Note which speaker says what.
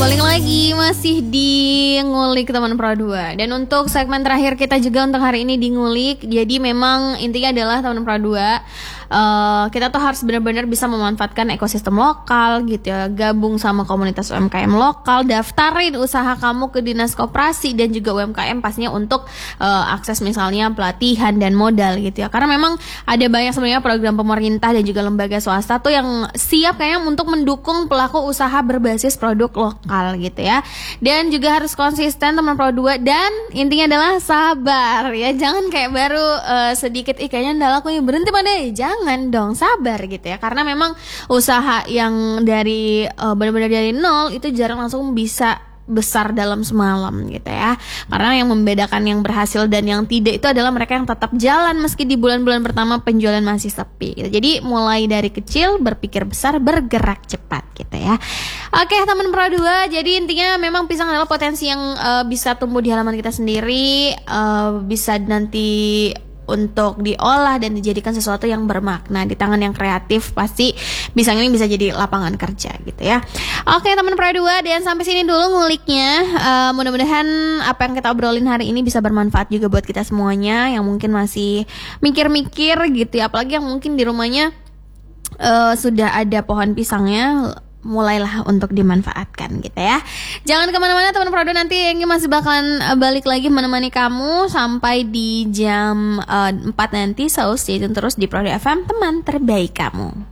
Speaker 1: Balik lagi masih di Ngulik Teman Pro 2. Dan untuk segmen terakhir kita juga untuk hari ini di Ngulik. Jadi memang intinya adalah Teman Pro 2 kita tuh harus benar-benar bisa memanfaatkan ekosistem lokal gitu ya. Gabung sama komunitas UMKM lokal, daftarin usaha kamu ke Dinas Koperasi dan juga UMKM pastinya untuk akses misalnya pelatihan dan modal gitu ya. Karena memang ada banyak sebenarnya program pemerintah dan juga lembaga swasta tuh yang siap kayaknya untuk mendukung pelaku usaha berbasis produk lokal gitu ya. Dan juga harus konsisten Teman Pro 2 dan intinya adalah sabar ya. Jangan kayak baru sedikit kayaknya ndak laku berhenti pada jangan dong, sabar gitu ya. Karena memang usaha yang dari benar-benar dari nol itu jarang langsung bisa besar dalam semalam gitu ya. Karena yang membedakan yang berhasil dan yang tidak itu adalah mereka yang tetap jalan meski di bulan-bulan pertama penjualan masih sepi gitu. Jadi mulai dari kecil, berpikir besar, bergerak cepat gitu ya. Oke Teman Pro 2, jadi intinya memang pisang adalah potensi yang bisa tumbuh di halaman kita sendiri, bisa nanti untuk diolah dan dijadikan sesuatu yang bermakna di tangan yang kreatif. Pasti pisang ini bisa jadi lapangan kerja gitu ya. Oke Teman Pro 2, dan sampai sini dulu nguliknya. Mudah-mudahan apa yang kita obrolin hari ini bisa bermanfaat juga buat kita semuanya yang mungkin masih mikir-mikir gitu ya. Apalagi yang mungkin di rumahnya sudah ada pohon pisangnya, mulailah untuk dimanfaatkan gitu ya. Jangan kemana-mana Teman Pro 2, nanti Enggi masih bakalan balik lagi menemani kamu sampai di jam 4 nanti. So stay tune terus di Pro 2 FM, teman terbaik kamu.